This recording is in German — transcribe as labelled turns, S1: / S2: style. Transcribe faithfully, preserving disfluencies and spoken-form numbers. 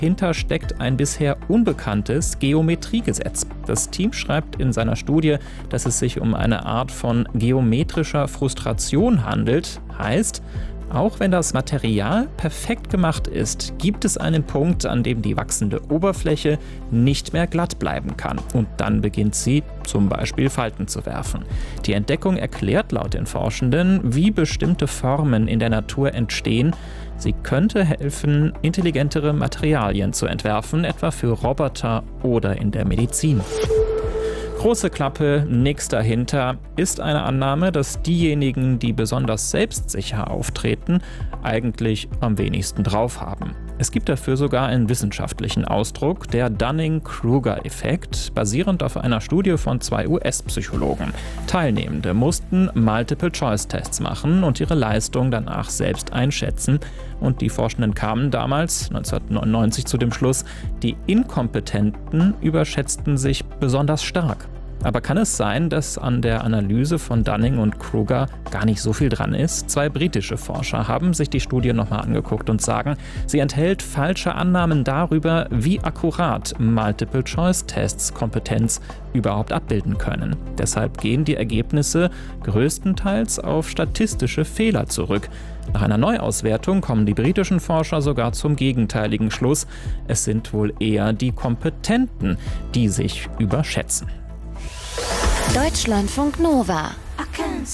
S1: Hinter steckt ein bisher unbekanntes Geometriegesetz. Das Team schreibt in seiner Studie, dass es sich um eine Art von geometrischer Frustration handelt. Heißt, auch wenn das Material perfekt gemacht ist, gibt es einen Punkt, an dem die wachsende Oberfläche nicht mehr glatt bleiben kann. Und dann beginnt sie zum Beispiel Falten zu werfen. Die Entdeckung erklärt laut den Forschenden, wie bestimmte Formen in der Natur entstehen. Sie könnte helfen, intelligentere Materialien zu entwerfen, etwa für Roboter oder in der Medizin. Große Klappe, nix dahinter, ist eine Annahme, dass diejenigen, die besonders selbstsicher auftreten, eigentlich am wenigsten drauf haben. Es gibt dafür sogar einen wissenschaftlichen Ausdruck, der Dunning-Kruger-Effekt, basierend auf einer Studie von zwei U S-Psychologen. Teilnehmende mussten Multiple-Choice-Tests machen und ihre Leistung danach selbst einschätzen. Und die Forschenden kamen damals, neunzehnhundertneunundneunzig, zu dem Schluss, die Inkompetenten überschätzten sich besonders stark. Aber kann es sein, dass an der Analyse von Dunning und Kruger gar nicht so viel dran ist? Zwei britische Forscher haben sich die Studie nochmal angeguckt und sagen, sie enthält falsche Annahmen darüber, wie akkurat Multiple-Choice-Tests Kompetenz überhaupt abbilden können. Deshalb gehen die Ergebnisse größtenteils auf statistische Fehler zurück. Nach einer Neuauswertung kommen die britischen Forscher sogar zum gegenteiligen Schluss. Es sind wohl eher die Kompetenten, die sich überschätzen.
S2: Deutschlandfunk Nova.